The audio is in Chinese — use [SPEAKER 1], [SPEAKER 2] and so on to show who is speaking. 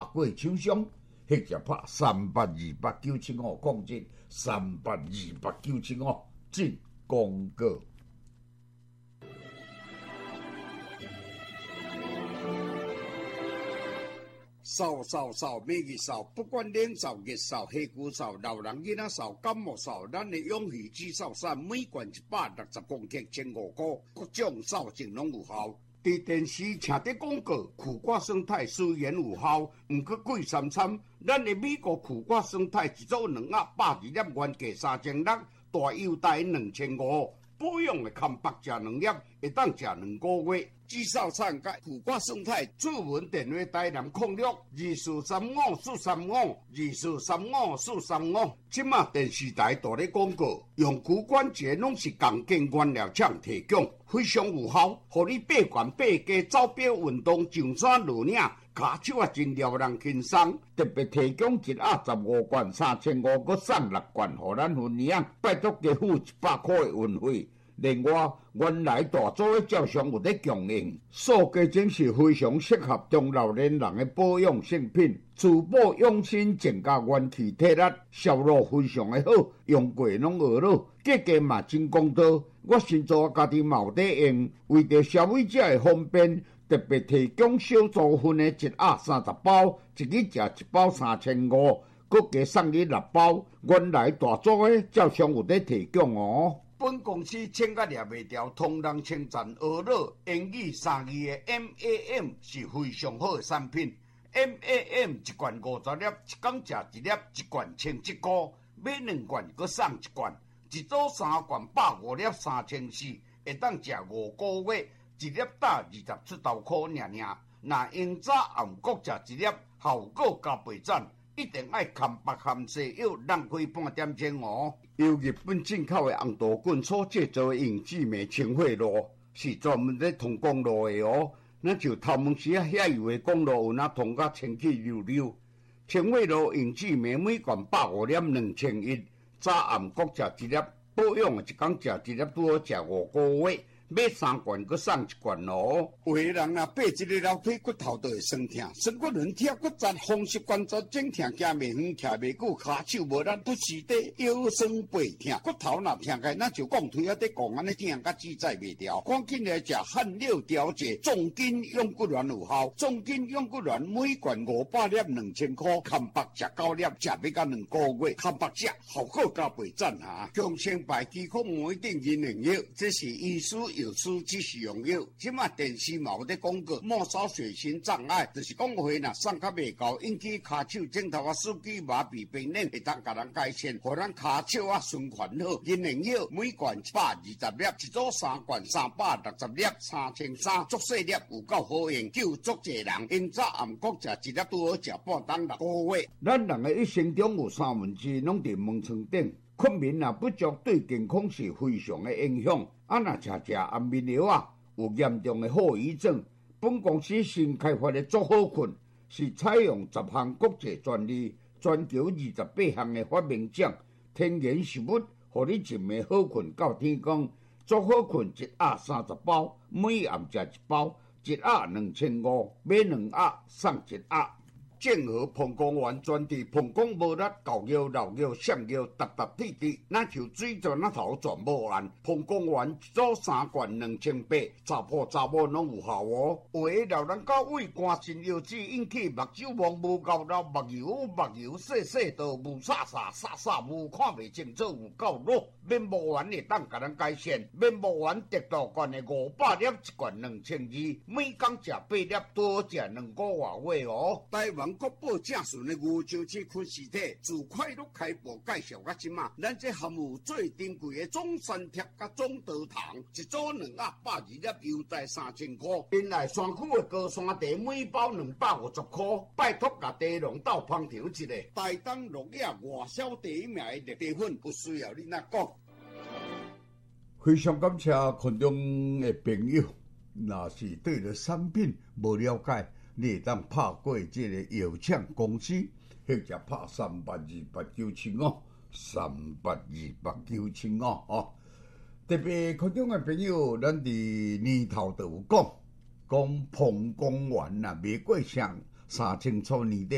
[SPEAKER 1] 过厂商，或者拍382897控制382897进广告。
[SPEAKER 2] 扫，每日扫，不管冷扫、热扫、黑菇扫、老人囡仔扫、感冒扫，咱的永续止扫伞每罐160公克，1,500块，各种扫净拢有效。伫电视请得广告，苦瓜生态虽然有效，毋过贵三参。咱的美国苦瓜生态一组2盒，120粒原价3600，大优待2500。保养的康白食2粒，会当食2个月。止扫伞甲苦瓜生态主文电话台南0624354435，24354435。即马电视台大咧广告，用骨关节拢是钢筋原料厂提供，非常有效，互你爬悬爬低走表运动上山落岭。骹手啊真撩人轻松，特别提供1盒15罐3500，搁送6罐，互咱分领，拜托加付100块的运费。另外，原来大组的照相有咧供应，塑胶真是非常适合中老年人的保养性品，珠宝用心增加元气体力，销路非常的好，用过拢学了，价格嘛真公道。我先做家己嘛有在用，为着消费者的方便，特别提供小组分的1盒30包，一日食1包3500，搁加送你6包。原来大组的照相有咧提供哦。本公司请甲掠袂掉，同人称赞学了英语3字的 MAM 是非常好的产品。MAM 一罐50粒，一工食1粒，一罐1,700块，买2罐搁送1罐，一组3罐150粒3400，会当食5个月，一粒打20出头块尔。若用早暗各食1粒，效果加倍赞。一定爱含白含西药，浪费半点钟哦。由日本进口的红豆棍所制造的永志美清血露，是专门咧通公路的哦。咱就头毛时啊，遐油的公路有哪通甲清气溜溜。清血露永志美每罐150粒2100，早暗各食1粒，保养一工食1粒，拄好食5个月。买3罐，搁送1罐哦。有个人啊，爬一个楼梯，骨头都会酸痛，酸骨轮疼、骨折、风湿关节整疼，行袂远，徛袂久，骹手无力，不时地腰酸背痛，骨头若疼开，咱就讲腿啊，得讲安尼疼，甲自在袂掉。赶紧来食汗六调节，重筋养骨丸有效。重筋养骨丸每罐500粒2000块，看白食9粒，食要到2个月，看白食效果加倍赞哈。强生白肌控膜一定银灵药，这是医师。有书只是用药，即马电视嘛有咧广告，末梢血型障碍，就是讲话若送较袂够，引起骹手肿头啊、手机麻痹、病人会当甲人改善，互咱骹手啊循环好。银灵药每罐120粒，一组3罐360粒，3300，足细粒有够好用，救足济人。因早暗各食1粒，拄好食半当6个月。咱人的一生中有2/3拢伫门床顶。困眠啊不足对健康是非常的影响。若食安眠药啊，有严重的后遗症。本公司新开发的足好困，是采用10项国际专利，全球28项的发明奖，天然食物，互你一暝好困到天光。足好困1盒30包，每暗食1包，1盒2500，买2盒送1盒。健和膀胱丸专治膀胱无力、狗腰、老腰、闪腰、突突滴滴，那就水泉那头全无完。膀胱丸一组3罐2800，查甫查某拢有效哦。有的老人家胃寒肾腰子引起目睭盲、无够老、目睭细细道、无煞无看袂清楚、有够弱。面膜丸会当甲咱改善。面膜丸得到罐的500粒，一罐2200，每工食8粒，多食2个月哦。台湾国宝正顺的牛樟芝昆实体，自快乐开播介绍到即马，咱这含有最珍贵的中山铁甲中德糖，一组2盒120粒，优待3000块。原来山区的高山茶每包250块，拜托甲茶农斗捧场一下。台东落叶外销第一名的茶粉，不需要你那讲。非常感谢群众的朋友，若是对着产品无了解，你会当拍过这个药厂公司，或者拍382895，382895哦。特别群众的朋友，咱伫年头就有讲膀胱丸啊，卖过上3000出年底